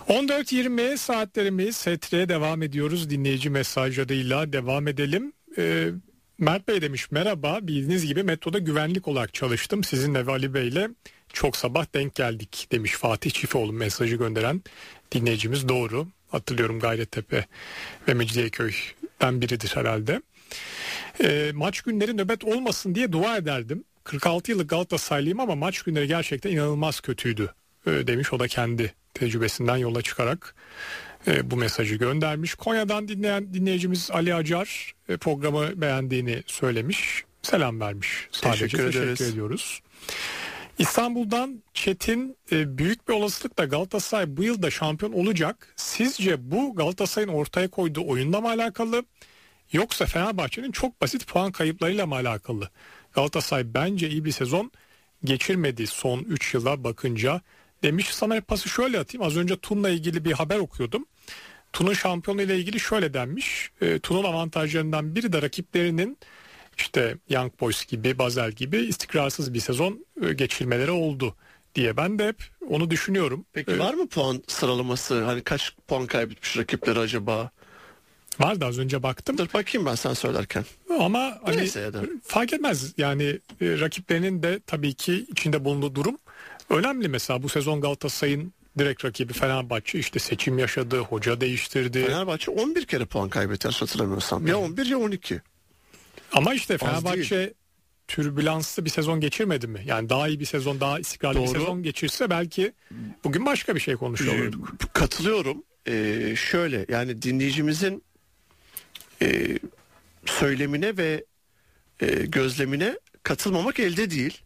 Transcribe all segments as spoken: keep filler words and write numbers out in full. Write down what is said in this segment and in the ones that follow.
on dört yirmi saatlerimiz Setre'ye devam ediyoruz. Dinleyici mesajlarıyla devam edelim. Ee, Mert Bey demiş, merhaba, bildiğiniz gibi metroda güvenlik olarak çalıştım. Sizinle ve Ali Bey'le çok sabah denk geldik demiş Fatih Çifoğlu, mesajı gönderen dinleyicimiz. Doğru hatırlıyorum, Gayrettepe ve Mecidiyeköy'den biridir herhalde. Ee, maç günleri nöbet olmasın diye dua ederdim. kırk altı yıllık Galatasaraylıyım ama maç günleri gerçekten inanılmaz kötüydü ee, demiş. O da kendi tecrübesinden yola çıkarak e, bu mesajı göndermiş. Konya'dan dinleyen dinleyicimiz Ali Acar e, programı beğendiğini söylemiş. Selam vermiş. Sadece teşekkür, teşekkür ediyoruz. İstanbul'dan Çetin, e, büyük bir olasılıkla Galatasaray bu yıl da şampiyon olacak. Sizce bu Galatasaray'ın ortaya koyduğu oyunla mı alakalı, yoksa Fenerbahçe'nin çok basit puan kayıplarıyla mı alakalı? Galatasaray bence iyi bir sezon geçirmedi son üç yıla bakınca demiş. Sana pası şöyle atayım. Az önce Tun'la ilgili bir haber okuyordum. Tun'un şampiyonu ile ilgili şöyle denmiş. E, Tun'un avantajlarından biri de rakiplerinin işte Young Boys gibi, Basel gibi istikrarsız bir sezon e, geçirmeleri oldu diye. Ben de hep onu düşünüyorum. Peki ee, var mı puan sıralaması? Hani kaç puan kaybetmiş rakipleri acaba? Vardı, az önce baktım. Dur bakayım ben sen söylerken. Ama hani Neyse fark etmez. Yani e, rakiplerinin de tabii ki içinde bulunduğu durum önemli. Mesela bu sezon Galatasaray'ın direkt rakibi Fenerbahçe işte seçim yaşadı, hoca değiştirdi. Fenerbahçe on bir kere puan kaybetti hatırlamıyorsam. Ya on bir ya on iki. Ama işte Fenerbahçe türbülanslı bir sezon geçirmedi mi? Yani daha iyi bir sezon, daha istikrarlı Doğru. bir sezon geçirse belki bugün başka bir şey konuşuyor olurduk. Ee, katılıyorum. Ee, şöyle yani dinleyicimizin e, söylemine ve e, gözlemine katılmamak elde değil.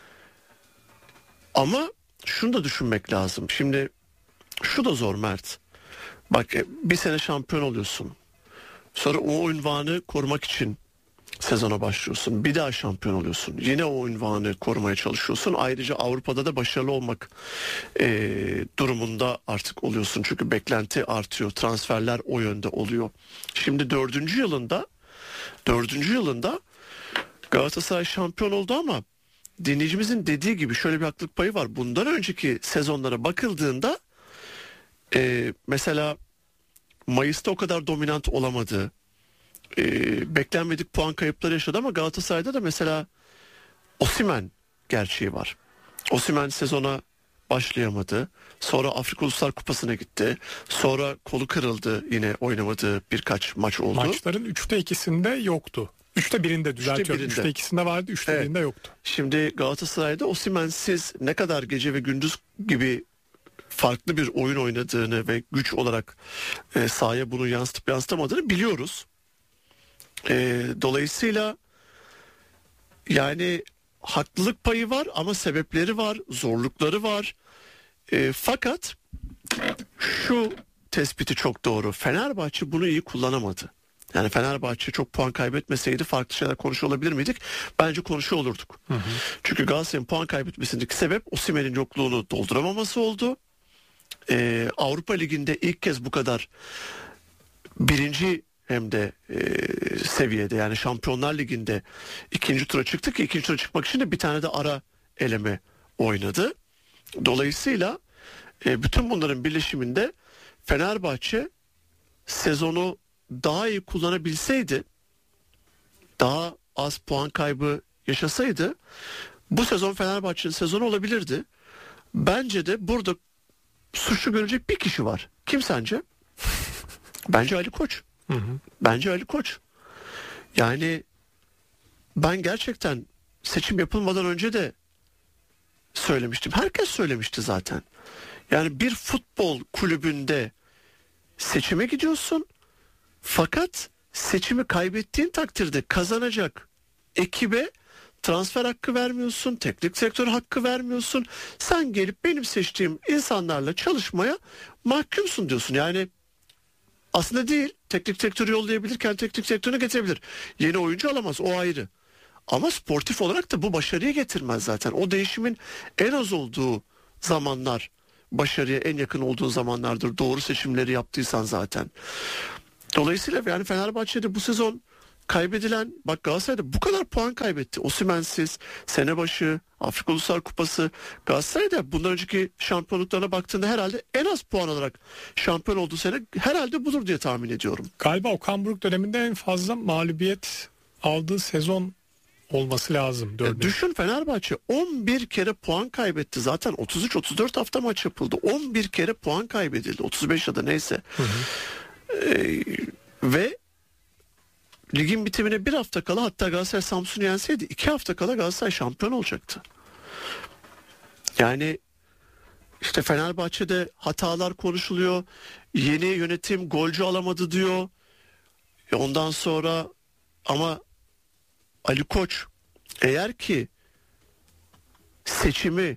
Ama şunu da düşünmek lazım. Şimdi şu da zor Mert. Bak e, bir sene şampiyon oluyorsun. Sonra o unvanı korumak için sezona başlıyorsun. Bir daha şampiyon oluyorsun. Yine o unvanı korumaya çalışıyorsun. Ayrıca Avrupa'da da başarılı olmak e, durumunda artık oluyorsun. Çünkü beklenti artıyor. Transferler o yönde oluyor. Şimdi dördüncü yılında dördüncü yılında Galatasaray şampiyon oldu ama dinleyicimizin dediği gibi şöyle bir haklılık payı var. Bundan önceki sezonlara bakıldığında e, mesela Mayıs'ta o kadar dominant olamadı. E, beklenmedik puan kayıpları yaşadı ama Galatasaray'da da mesela Osimhen gerçeği var. Osimhen sezona başlayamadı. Sonra Afrika Uluslar Kupası'na gitti. Sonra kolu kırıldı, yine oynamadığı birkaç maç oldu. Maçların üçte ikisinde yoktu. Üçte birinde düzeltiyorum. Üçte ikisinde vardı, üçte evet. birinde yoktu. Şimdi Galatasaray'da Osimhen'siz ne kadar gece ve gündüz gibi farklı bir oyun oynadığını ve güç olarak e, sahaya bunu yansıtıp yansıtamadığını biliyoruz. E, dolayısıyla yani haklılık payı var ama sebepleri var, zorlukları var. E, fakat şu tespiti çok doğru. Fenerbahçe bunu iyi kullanamadı. Yani Fenerbahçe çok puan kaybetmeseydi farklı şeyler konuşuyor olabilir miydik? Bence konuşuyor olurduk. Hı hı. Çünkü Galatasaray'ın puan kaybetmesindeki sebep Osimhen'in yokluğunu dolduramaması oldu. Ee, Avrupa Ligi'nde ilk kez bu kadar birinci hem de e, seviyede, yani Şampiyonlar Ligi'nde ikinci tura çıktı ki ikinci tura çıkmak için de bir tane de ara eleme oynadı. Dolayısıyla e, bütün bunların birleşiminde Fenerbahçe sezonu daha iyi kullanabilseydi, daha az puan kaybı yaşasaydı bu sezon Fenerbahçe'nin sezonu olabilirdi. Bence de burada suçlu görecek bir kişi var. Kim sence? Bence Ali Koç. Hı hı. Bence Ali Koç. Yani ben gerçekten seçim yapılmadan önce de söylemiştim. Herkes söylemişti zaten. Yani bir futbol kulübünde seçime gidiyorsun. Fakat seçimi kaybettiğin takdirde kazanacak ekibe transfer hakkı vermiyorsun, teknik sektör hakkı vermiyorsun. Sen gelip benim seçtiğim insanlarla çalışmaya mahkumsun diyorsun. Yani aslında değil, teknik sektörü yollayabilirken teknik sektörüne getirebilir. Yeni oyuncu alamaz, o ayrı. Ama sportif olarak da bu başarıyı getirmez zaten. O değişimin en az olduğu zamanlar, başarıya en yakın olduğu zamanlardır. Doğru seçimleri yaptıysan zaten. Dolayısıyla yani Fenerbahçe'de bu sezon kaybedilen, bak Galatasaray'da bu kadar puan kaybetti. Osimhen'siz, sene başı, Afrika Uluslar Kupası. Galatasaray'da bundan önceki şampiyonluklarına baktığında herhalde en az puan alarak şampiyon olduğu sene herhalde budur diye tahmin ediyorum. Galiba Okan Buruk döneminde en fazla mağlubiyet aldığı sezon olması lazım. Ya düşün, Fenerbahçe on bir kere puan kaybetti. Zaten otuz üç otuz dört hafta maç yapıldı. on bir kere puan kaybedildi. otuz beş ya da neyse. Hı hı. Ee, ve ligin bitimine bir hafta kala, hatta Galatasaray Samsun'u yenseydi iki hafta kala Galatasaray şampiyon olacaktı. Yani işte Fenerbahçe'de hatalar konuşuluyor. Yeni yönetim golcü alamadı diyor. E ondan sonra ama Ali Koç eğer ki seçimi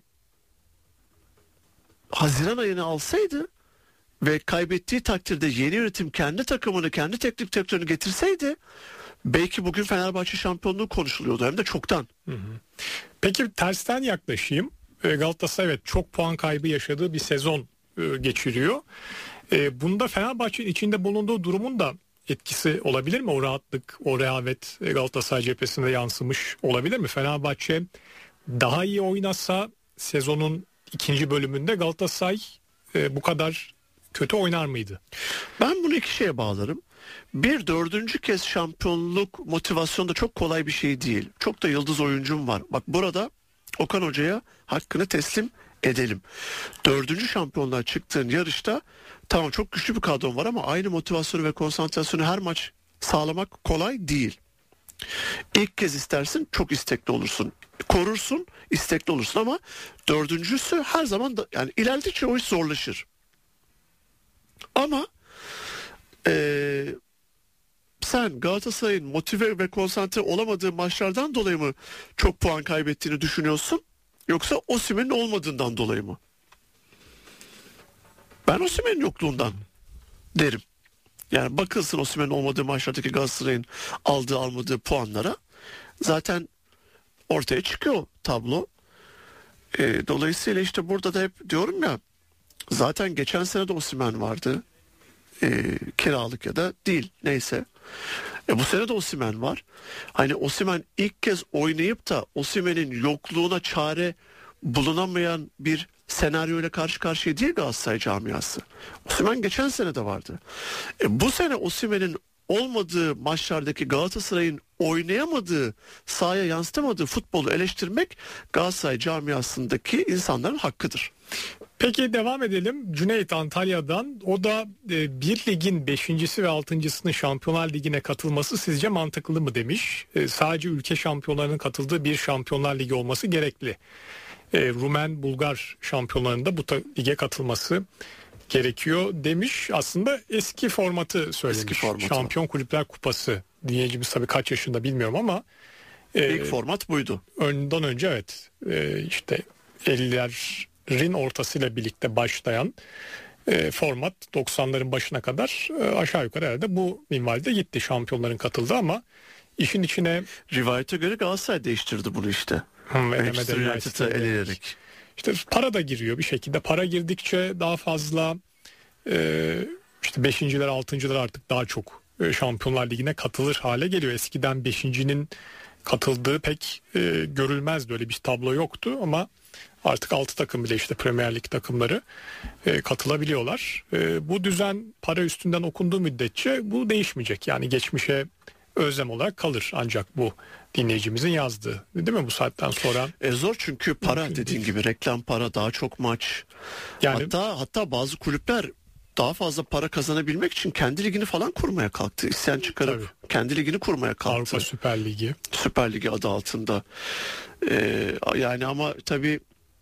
Haziran ayına alsaydı ve kaybettiği takdirde yeni yönetim kendi takımını, kendi teknik direktörünü getirseydi belki bugün Fenerbahçe şampiyonluğu konuşuluyordu, hem de çoktan. Hı hı. Peki tersten yaklaşayım. Galatasaray evet çok puan kaybı yaşadığı bir sezon geçiriyor. Bunda Fenerbahçe'nin içinde bulunduğu durumun da etkisi olabilir mi? O rahatlık, o rehavet Galatasaray cephesinde yansımış olabilir mi? Fenerbahçe daha iyi oynasa sezonun ikinci bölümünde Galatasaray bu kadar kötü oynar mıydı? Ben bunu iki şeye bağlarım. Bir, dördüncü kez şampiyonluk motivasyonu da çok kolay bir şey değil. Çok da yıldız oyuncum var. Bak burada Okan Hoca'ya hakkını teslim edelim. Dördüncü şampiyonluğa çıktığın yarışta tamam çok güçlü bir kadron var ama aynı motivasyonu ve konsantrasyonu her maç sağlamak kolay değil. İlk kez istersin, çok istekli olursun. Korursun, istekli olursun ama dördüncüsü her zaman da, yani ilerledikçe o iş zorlaşır. Ama ee, sen Galatasaray'ın motive ve konsantre olamadığı maçlardan dolayı mı çok puan kaybettiğini düşünüyorsun? Yoksa Osimhen'in olmadığından dolayı mı? Ben Osimhen'in yokluğundan derim. Yani bakılsın Osimhen'in olmadığı maçlardaki Galatasaray'ın aldığı almadığı puanlara, zaten ortaya çıkıyor tablo. E, dolayısıyla işte burada da hep diyorum ya, zaten geçen sene de Osimhen vardı. E, kiralık ya da değil neyse. E, bu sene de Osimhen var. Hani Osimhen ilk kez oynayıp da Osimhen'in yokluğuna çare bulunamayan bir senaryoyla karşı karşıya değil Galatasaray camiası. Osimhen geçen sene de vardı. E, bu sene Osimhen'in olmadığı maçlardaki Galatasaray'ın oynayamadığı, sahaya yansıtamadığı futbolu eleştirmek Galatasaray camiasındaki insanların hakkıdır. Peki devam edelim. Cüneyt Antalya'dan, o da e, bir ligin beşincisi ve altıncısının Şampiyonlar Ligi'ne katılması sizce mantıklı mı demiş. E, sadece ülke şampiyonlarının katıldığı bir Şampiyonlar Ligi olması gerekli. E, Rumen, Bulgar şampiyonlarında bu ta- lige katılması gerekiyor demiş. Aslında eski formatı söylemiş. Eski formatı. Şampiyon Kulüpler Kupası. Dinleyicimiz tabii kaç yaşında bilmiyorum ama. E, İlk format buydu. Ondan önce evet e, işte elliler rin ortasıyla birlikte başlayan e, format doksanların başına kadar e, aşağı yukarı herhalde bu minvalde gitti, şampiyonların katıldı ama işin içine rivayete göre Galatasaray değiştirdi bunu işte. Manchester United'ı eleyerek. İşte para da giriyor bir şekilde, para girdikçe daha fazla e, işte beşinciler altıncılar artık daha çok e, Şampiyonlar Ligi'ne katılır hale geliyor. Eskiden beşincinin katıldığı pek e, görülmezdi, öyle bir tablo yoktu ama artık altı takım bile, işte Premier Lig takımları e, katılabiliyorlar. E, bu düzen para üstünden okunduğu müddetçe bu değişmeyecek. Yani geçmişe özlem olarak kalır ancak bu dinleyicimizin yazdığı, değil mi bu saatten sonra? E zor çünkü para dediğin değil. Gibi reklam para, daha çok maç. Yani, hatta hatta bazı kulüpler daha fazla para kazanabilmek için kendi ligini falan kurmaya kalktı. İsyan çıkarıp tabii. kendi ligini kurmaya kalktı. Avrupa Süper Ligi. Süper Ligi adı altında. Ee, yani ama tabii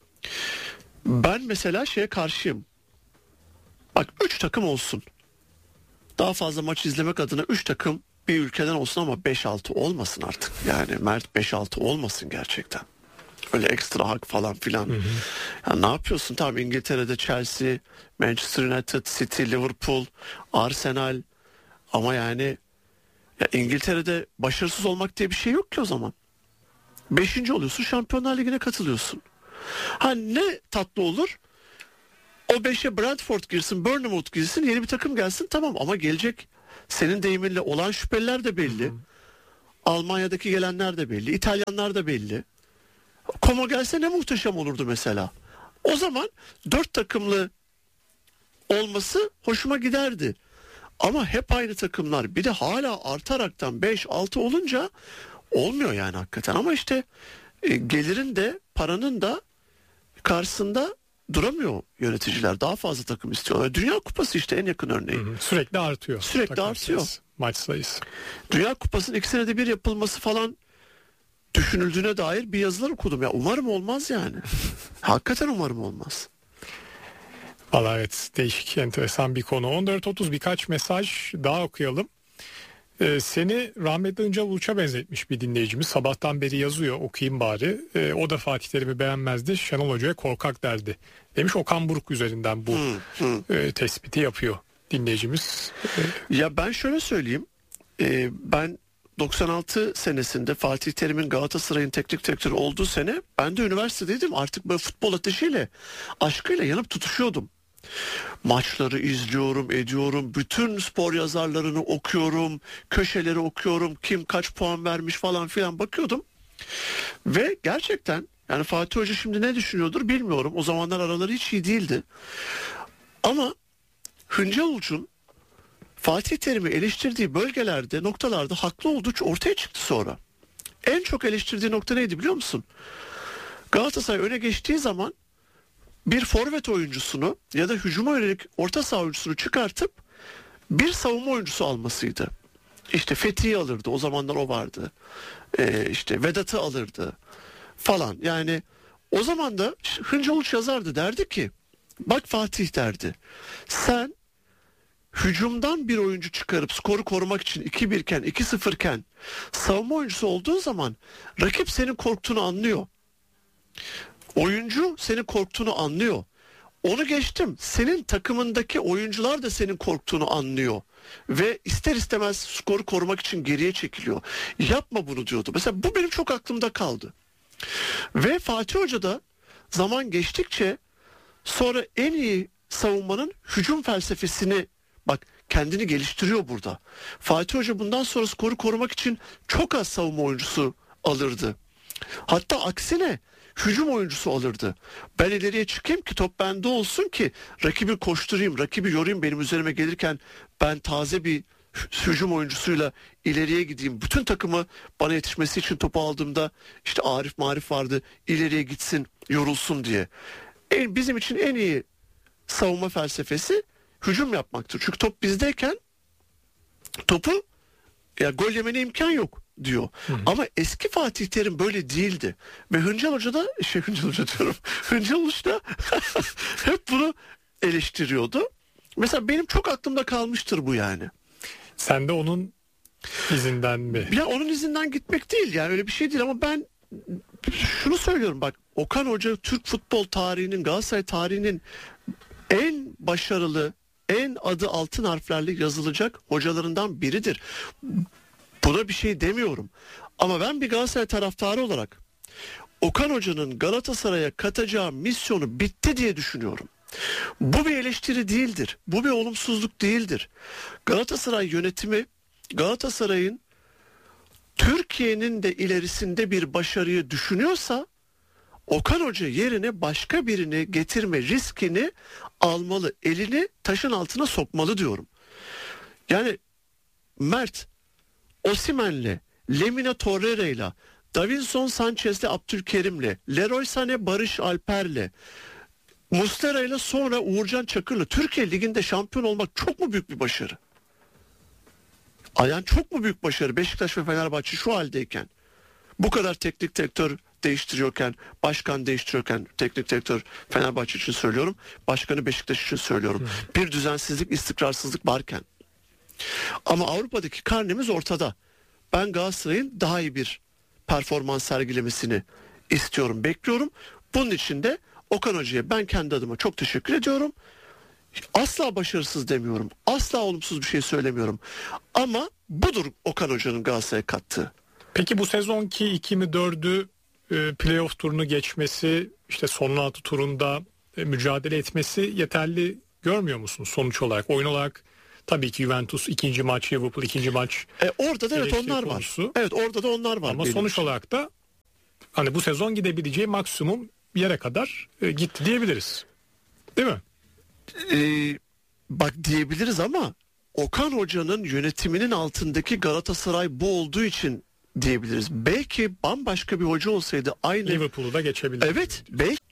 ben mesela şeye karşıyım. Bak üç takım olsun. Daha fazla maç izlemek adına üç takım bir ülkeden olsun ama beş altı olmasın artık. Yani Mert beş altı olmasın gerçekten. Öyle ekstra hak falan filan. Hı hı. Ya ne yapıyorsun? Tamam, İngiltere'de Chelsea, Manchester United, City, Liverpool, Arsenal, ama yani ya İngiltere'de başarısız olmak diye bir şey yok ki o zaman. Beşinci oluyorsun, Şampiyonlar Ligi'ne katılıyorsun. Ha ne tatlı olur. O beşe Brentford girsin, Bournemouth girsin, yeni bir takım gelsin, tamam, ama gelecek senin deyiminle olan şüpheliler de belli. Hı hı. Almanya'daki gelenler de belli. İtalyanlar da belli. Como gelse ne muhteşem olurdu mesela. O zaman dört takımlı olması hoşuma giderdi. Ama hep aynı takımlar, bir de hala artaraktan beş altı olunca olmuyor yani hakikaten. Ama işte e, gelirin de paranın da karşısında duramıyor yöneticiler. Daha fazla takım istiyorlar. Dünya Kupası işte en yakın örneği. Hı hı. Sürekli artıyor. Sürekli artıyor. Sayısı, maç sayısı. Dünya Kupası'nın iki senede bir yapılması falan düşünüldüğüne dair bir yazılar okudum. Ya umarım olmaz yani. Hakikaten umarım olmaz. Valla evet, değişik, enteresan bir konu. on dört otuz birkaç mesaj daha okuyalım. Ee, seni rahmetli Hıncal Uluç'a benzetmiş bir dinleyicimiz. Sabahtan beri yazıyor, okuyayım bari. Ee, o da Fatih Terim'i beğenmezdi. Şenol Hoca'ya korkak derdi. Demiş, Okan Buruk üzerinden bu hmm, hmm. E, tespiti yapıyor dinleyicimiz. Ee, ya ben şöyle söyleyeyim. Ee, ben doksan altı senesinde Fatih Terim'in Galatasaray'ın teknik direktörü olduğu sene ben de üniversitedeydim. Artık böyle futbol ateşiyle, aşkıyla yanıp tutuşuyordum. Maçları izliyorum, ediyorum. Bütün spor yazarlarını okuyorum. Köşeleri okuyorum. Kim kaç puan vermiş falan filan bakıyordum. Ve gerçekten yani Fatih Hoca şimdi ne düşünüyordur bilmiyorum. O zamanlar araları hiç iyi değildi. Ama Hıncal Uluç'un Fatih Terim'i eleştirdiği bölgelerde, noktalarda haklı olduğu ortaya çıktı sonra. En çok eleştirdiği nokta neydi biliyor musun? Galatasaray öne geçtiği zaman bir forvet oyuncusunu ya da hücuma yönelik orta saha oyuncusunu çıkartıp bir savunma oyuncusu almasıydı. İşte Fethi'yi alırdı, o zamanlar o vardı. Ee, işte Vedat'ı alırdı falan. Yani o zaman da Hıncal Uluç yazardı, derdi ki bak Fatih derdi, sen hücumdan bir oyuncu çıkarıp skoru korumak için iki bir iken iki sıfır iken savunma oyuncusu olduğun zaman rakip senin korktuğunu anlıyor. Oyuncu senin korktuğunu anlıyor. Onu geçtim, senin takımındaki oyuncular da senin korktuğunu anlıyor. Ve ister istemez skoru korumak için geriye çekiliyor. Yapma bunu diyordu. Mesela bu benim çok aklımda kaldı. Ve Fatih Hoca da zaman geçtikçe sonra en iyi savunmanın hücum felsefesini, bak kendini geliştiriyor burada. Fatih Hoca bundan sonra skoru korumak için çok az savunma oyuncusu alırdı. Hatta aksine hücum oyuncusu alırdı. Ben ileriye çıkayım ki top bende olsun ki rakibi koşturayım, rakibi yorayım, benim üzerime gelirken ben taze bir hücum oyuncusuyla ileriye gideyim. Bütün takımı bana yetişmesi için topu aldığımda işte Arif Marif vardı, ileriye gitsin, yorulsun diye. En, bizim için en iyi savunma felsefesi hücum yapmaktır. Çünkü top bizdeyken topu ya gol yemene imkan yok diyor. Hı hı. Ama eski Fatih Terim böyle değildi. Ve Hıncal Hoca da şey Hıncal Hoca diyorum. Hıncal Uluç da hep bunu eleştiriyordu. Mesela benim çok aklımda kalmıştır bu yani. Sen de onun izinden mi? Ya onun izinden gitmek değil yani, öyle bir şey değil, ama ben şunu söylüyorum, bak Okan Hoca Türk futbol tarihinin, Galatasaray tarihinin en başarılı, en adı altın harflerle yazılacak hocalarından biridir. Buna bir şey demiyorum. Ama ben bir Galatasaray taraftarı olarak Okan Hoca'nın Galatasaray'a katacağı misyonu bitti diye düşünüyorum. Bu bir eleştiri değildir. Bu bir olumsuzluk değildir. Galatasaray yönetimi Galatasaray'ın Türkiye'nin de ilerisinde bir başarıyı düşünüyorsa Okan Hoca yerine başka birini getirme riskini almalı. Elini taşın altına sokmalı diyorum. Yani Mert Osimhen'le, Lemina Torreira'yla, Davinson Sanchez'le, Abdülkerim'le, Leroy Sané, Barış Alper'le, Muslera'yla, sonra Uğurcan Çakır'la Türkiye Ligi'nde şampiyon olmak çok mu büyük bir başarı? Yani çok mu büyük başarı Beşiktaş ve Fenerbahçe şu haldeyken, bu kadar teknik direktör değiştiriyorken, başkan değiştiriyorken, teknik direktör Fenerbahçe için söylüyorum, başkanı Beşiktaş için söylüyorum. Hmm. Bir düzensizlik, istikrarsızlık varken. Ama Avrupa'daki karnemiz ortada. Ben Galatasaray'ın daha iyi bir performans sergilemesini istiyorum, bekliyorum. Bunun için de Okan Hoca'ya ben kendi adıma çok teşekkür ediyorum. Asla başarısız demiyorum. Asla olumsuz bir şey söylemiyorum. Ama budur Okan Hoca'nın Galatasaray'a kattığı. Peki bu sezonki iki mi dördü e, playoff turunu geçmesi, işte son altı turunda e, mücadele etmesi yeterli görmüyor musun sonuç olarak? Oyun olarak Tabii ki Juventus ikinci maç, Liverpool ikinci maç. E, orada da evet eleştiri onlar konusu. var. Evet orada da onlar var. Ama benim sonuç için. olarak da hani bu sezon gidebileceği maksimum yere kadar e, gitti diyebiliriz. Değil mi? Ee, bak diyebiliriz ama Okan Hoca'nın yönetiminin altındaki Galatasaray bu olduğu için diyebiliriz. Belki bambaşka bir hoca olsaydı aynı. Liverpool'u da geçebilir. Evet, belki